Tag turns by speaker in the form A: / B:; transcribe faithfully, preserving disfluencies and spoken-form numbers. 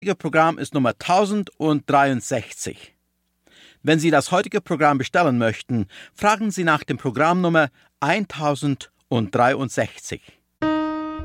A: Das Programm ist Nummer tausenddreiundsechzig. Wenn Sie das heutige Programm bestellen möchten, fragen Sie nach dem Programmnummer tausenddreiundsechzig.